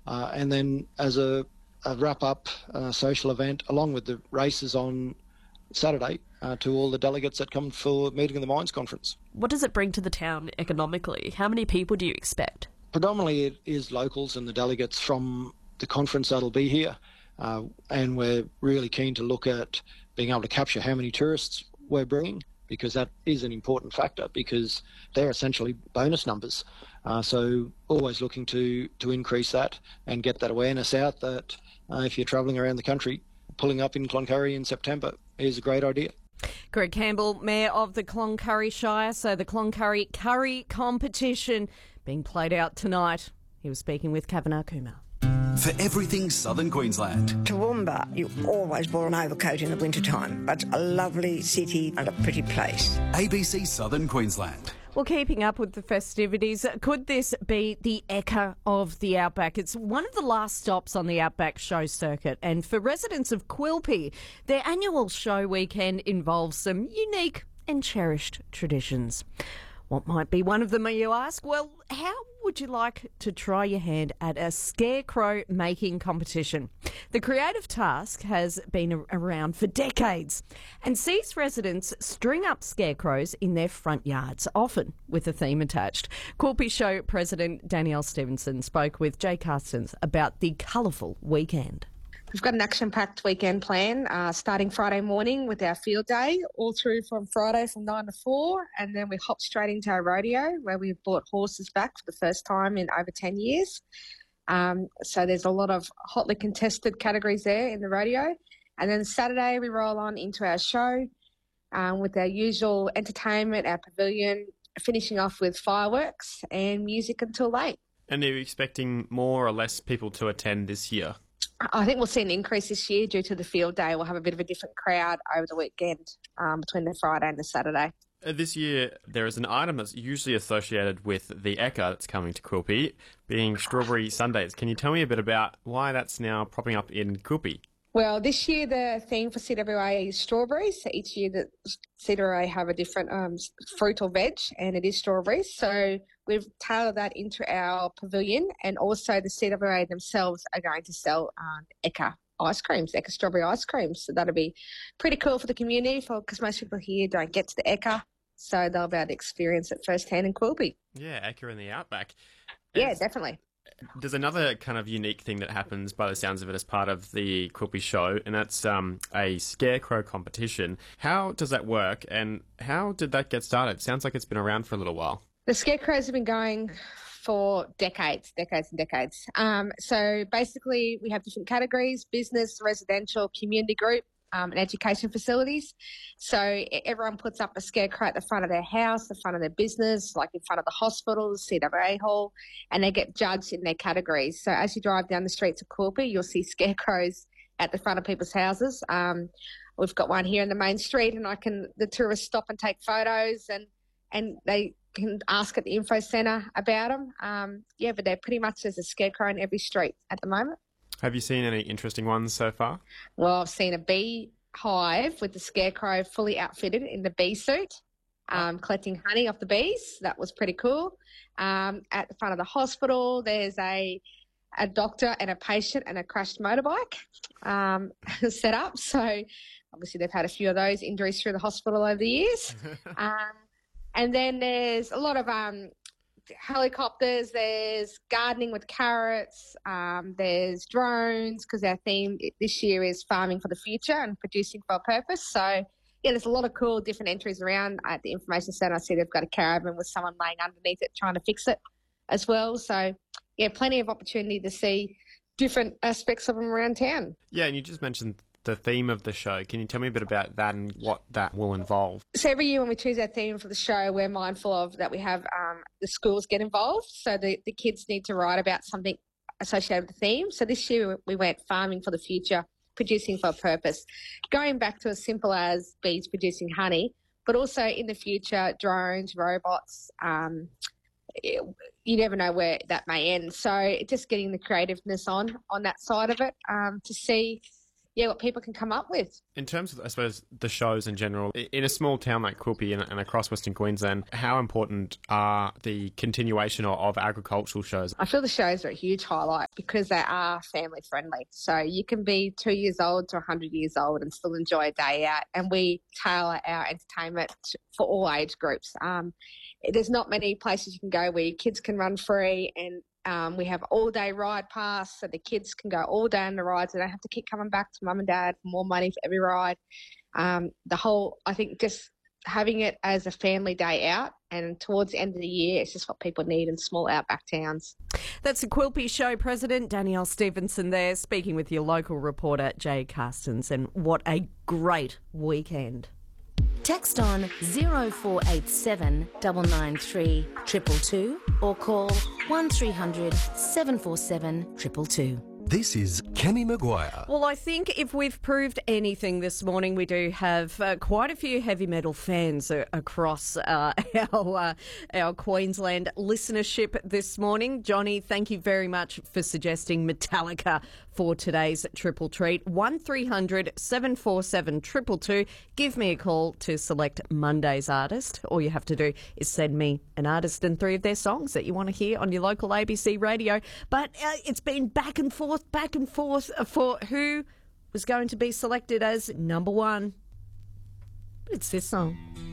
And then as a wrap-up social event, along with the races on Saturday, to all the delegates that come for Meeting of the Minds conference. What does it bring to the town economically? How many people do you expect? Predominantly it is locals and the delegates from the conference that'll be here. And we're really keen to look at being able to capture how many tourists we're bringing, because that is an important factor, because they're essentially bonus numbers. So always looking to increase that and get that awareness out that if you're travelling around the country, pulling up in Cloncurry in September is a great idea. Greg Campbell, Mayor of the Cloncurry Shire. So the Cloncurry Curry competition being played out tonight. He was speaking with Kavanagh Kumar. For everything Southern Queensland. Toowoomba, you always wore an overcoat in the wintertime, but a lovely city and a pretty place. ABC Southern Queensland. Well, keeping up with the festivities, could this be the Ekka of the Outback? It's one of the last stops on the Outback show circuit, and for residents of Quilpie, their annual show weekend involves some unique and cherished traditions. What might be one of them, you ask? Well, how would you like to try your hand at a scarecrow making competition? The creative task has been around for decades and sees residents string up scarecrows in their front yards, often with a theme attached. Quilpie Show President Danielle Stevenson spoke with Jay Carstens about the colourful weekend. We've got an action-packed weekend plan, starting Friday morning with our field day, all through from Friday from 9 to 4, and then we hop straight into our rodeo, where we've brought horses back for the first time in over 10 years. So there's a lot of hotly contested categories there in the rodeo. And then Saturday we roll on into our show with our usual entertainment, our pavilion, finishing off with fireworks and music until late. And are you expecting more or less people to attend this year? I think we'll see an increase this year due to the field day. We'll have a bit of a different crowd over the weekend between the Friday and the Saturday. This year, there is an item that's usually associated with the Ekka that's coming to Quilpie, being strawberry sundaes. Can you tell me a bit about why that's now popping up in Quilpie? Well, this year the theme for CWA is strawberries. So each year the CWA have a different fruit or veg, and it is strawberries. So we've tailored that into our pavilion, and also the CWA themselves are going to sell Ekka ice creams, Ekka strawberry ice creams. So that'll be pretty cool for the community, because most people here don't get to the Ekka, so they'll be able to experience it firsthand in Quilpie. Yeah, Ekka in the Outback. Yeah, definitely. There's another kind of unique thing that happens by the sounds of it as part of the Quilpie show, and that's a scarecrow competition. How does that work, and how did that get started? Sounds like it's been around for a little while. The scarecrows have been going for decades. So basically we have different categories: business, residential, community group, and education facilities. So everyone puts up a scarecrow at the front of their house, the front of their business, like in front of the hospital, the CWA hall, and they get judged in their categories. So as you drive down the streets of Quilpie, you'll see scarecrows at the front of people's houses. We've got one here in the main street, and the tourists stop and take photos, and they can ask at the info centre about them. But they're pretty much there's a scarecrow in every street at the moment. Have you seen any interesting ones so far? Well, I've seen a bee hive with the scarecrow fully outfitted in the bee suit, collecting honey off the bees. That was pretty cool. At the front of the hospital, there's a doctor and a patient and a crashed motorbike set up. So obviously they've had a few of those injuries through the hospital over the years. And then there's a lot of helicopters, there's gardening with carrots, there's drones, because our theme this year is farming for the future and producing for a purpose. So, yeah, there's a lot of cool different entries around. At the information centre, I see they've got a caravan with someone laying underneath it trying to fix it as well. So, yeah, plenty of opportunity to see different aspects of them around town. Yeah, and you just mentioned the theme of the show. Can you tell me a bit about that and what that will involve? So every year when we choose our theme for the show, we're mindful of that we have the schools get involved. So the kids need to write about something associated with the theme. So this year we went farming for the future, producing for a purpose, going back to as simple as bees producing honey, but also in the future, drones, robots, you never know where that may end. So just getting the creativeness on that side of it to see what people can come up with. In terms of, I suppose, the shows in general, in a small town like Quilpie and across Western Queensland, how important are the continuation of agricultural shows? I feel the shows are a huge highlight because they are family friendly. So you can be 2 years old to 100 years old and still enjoy a day out. And we tailor our entertainment for all age groups. There's not many places you can go where your kids can run free, and we have all-day ride pass, so the kids can go all day on the rides. They don't have to keep coming back to mum and dad for more money for every ride. I think just having it as a family day out, and towards the end of the year, it's just what people need in small outback towns. That's the Quilpie Show president, Danielle Stevenson there, speaking with your local reporter, Jay Carstens, and what a great weekend. Text on 0487 993 222 or call 1300 747 222. This is Kemi Maguire. Well, I think if we've proved anything this morning, we do have quite a few heavy metal fans across our Queensland listenership this morning. Johnny, thank you very much for suggesting Metallica for today's Triple Treat. 1300 747 222. Give me a call to select Monday's artist. All you have to do is send me an artist and 3 of their songs that you want to hear on your local ABC radio. But it's been back and forth for who was going to be selected as number one. It's this song.